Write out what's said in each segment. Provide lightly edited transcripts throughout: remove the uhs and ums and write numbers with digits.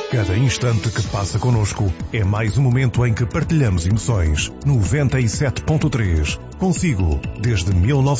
Cada instante que passa connosco é mais um momento em que partilhamos emoções. 97.3. Consigo, desde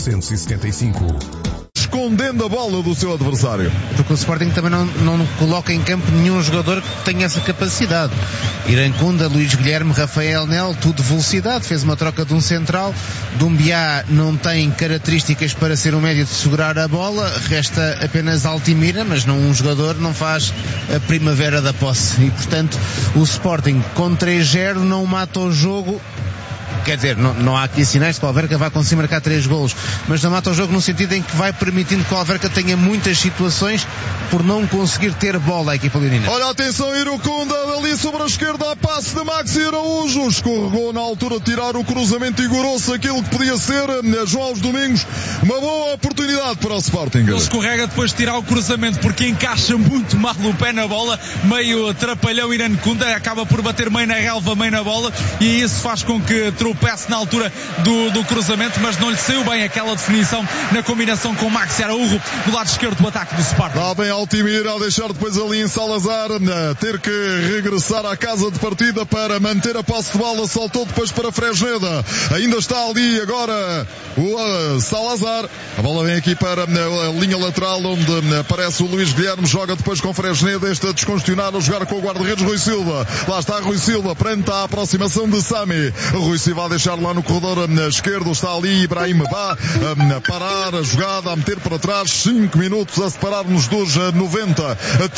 1975. Escondendo a bola do seu adversário. Porque o Sporting também não coloca em campo nenhum jogador que tenha essa capacidade. Irancunda, Luís Guilherme, Rafael Nel, tudo de velocidade, fez uma troca de um central. Dumbiá não tem características para ser um médio de segurar a bola, resta apenas Altimira, mas um jogador não faz a primavera da posse. E portanto o Sporting com 3-0 não mata o jogo. Quer dizer, não há aqui sinais de que o Alverca vai conseguir marcar 3 golos, mas não mata o jogo no sentido em que vai permitindo que o Alverca tenha muitas situações por não conseguir ter bola a equipa leonina. Olha, atenção, Iracunda, ali sobre a esquerda, a passe de Maxi Araújo, escorregou na altura de tirar o cruzamento e segurou-se aquilo que podia ser, João aos Domingos, uma boa oportunidade para o Sporting. Ele escorrega depois de tirar o cruzamento porque encaixa muito mal o pé na bola, meio trapalhão Irancunda, acaba por bater meio na relva, meio na bola, e isso faz com que tropece na altura do cruzamento, mas não lhe saiu bem aquela definição na combinação com Maxi Araújo do lado esquerdo do ataque do Sporting. Lá vem Altimira a deixar depois ali em Salazar, ter que regressar à casa de partida para manter a posse de bola, saltou depois para Fresneda, ainda está ali agora o Salazar, a bola vem aqui para a linha lateral onde aparece o Luís Guilherme, joga depois com Fresneda, este a descongestionar, a jogar com o guarda-redes Rui Silva, lá está Rui Silva, frente à aproximação de Sami, Rui Silva a deixar lá no corredor esquerdo, está ali Ibrahim Ba a parar a jogada, a meter para trás, 5 minutos a separar-nos dos 90,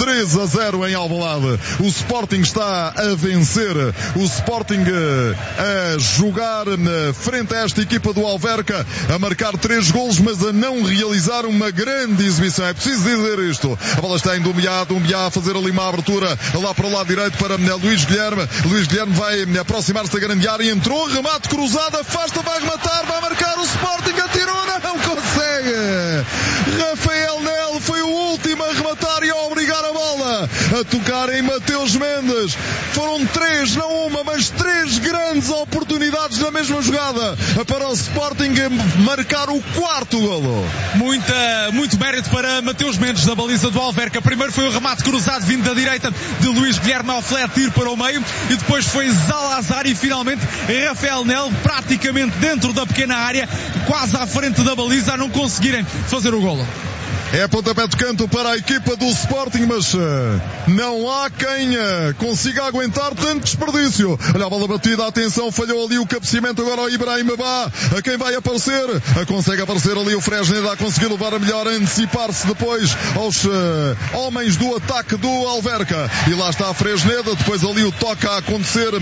3-0 em Alvalade. O Sporting está a vencer, o Sporting a jogar frente a esta equipa do Alverca, a marcar 3 golos, mas a não realizar uma grande exibição. É preciso dizer isto. A bola está em Dumbiá a fazer ali uma abertura lá para o lado direito para Luís Guilherme. Luís Guilherme vai aproximar-se da grande área, entrou, remate cruzado, afasta, vai rematar, vai marcar o Sporting, atirou, não consegue. Rafael Nel foi o último a rematar e a obrigar a bola a tocar em Mateus Mendes. Foram 3, não uma, mas 3 grandes oportunidades na mesma jogada para o Sporting marcar o 4º golo. Muito mérito para Mateus Mendes da baliza do Alverca. Primeiro foi o remate cruzado vindo da direita de Luís Guilherme ao fletir para o meio, e depois foi Salazar e finalmente Rafael Nel praticamente dentro da pequena área, quase à frente da baliza, a não conseguirem fazer o golo. É pontapé de canto para a equipa do Sporting, mas não há quem consiga aguentar tanto desperdício. Olha a bola batida, atenção, falhou ali o cabeceamento agora ao Ibrahim Ba, a quem vai aparecer, consegue aparecer ali o Fresneda, a conseguir levar a melhor, a antecipar-se depois aos homens do ataque do Alverca, e lá está a Fresneda, depois ali o toque a acontecer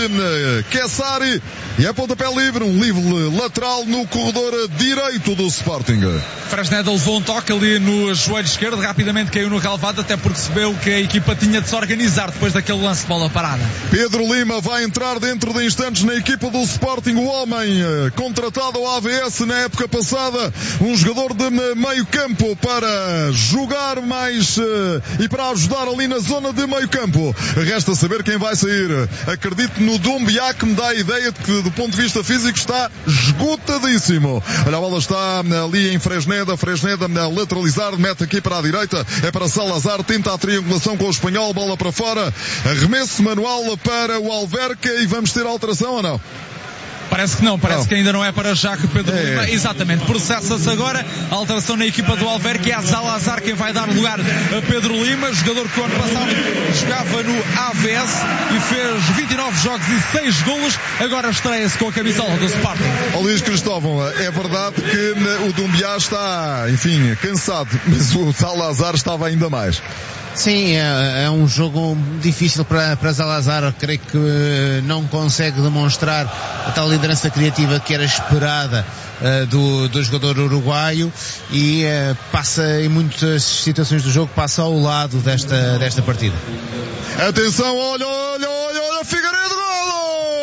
de Kessari, e é pontapé livre, um livre lateral no corredor direito do Sporting. Fresneda levou um toque ali no joelho esquerdo, rapidamente caiu no relvado, até porque percebeu que a equipa tinha de se organizar depois daquele lance de bola parada. Pedro Lima vai entrar dentro de instantes na equipa do Sporting, o homem contratado ao AVS na época passada, um jogador de meio campo para jogar mais e para ajudar ali na zona de meio campo. Resta saber quem vai sair. Acredito no Dumbiá, que me dá a ideia de que do ponto de vista físico está esgotadíssimo. Olha, a bola está ali em Fresneda lateralizar, mete aqui para a direita, é para Salazar, tenta a triangulação com o espanhol, bola para fora, arremesso manual para o Alverca, e vamos ter alteração ou não? Parece que não, que ainda não é para já que Pedro Lima, exatamente, processa-se agora a alteração na equipa do Alverca, e é Salazar quem vai dar lugar a Pedro Lima, jogador que o ano passado jogava no AVS e fez 29 jogos e 6 golos, agora estreia-se com a camisola do Sporting. Luís Cristóvão, é verdade que o Dumbiá está, enfim, cansado, mas o Salazar estava ainda mais. Sim, é um jogo difícil para Salazar. Creio que não consegue demonstrar a tal liderança criativa que era esperada do jogador uruguaio, e passa em muitas situações do jogo, passa ao lado desta partida. Atenção, olha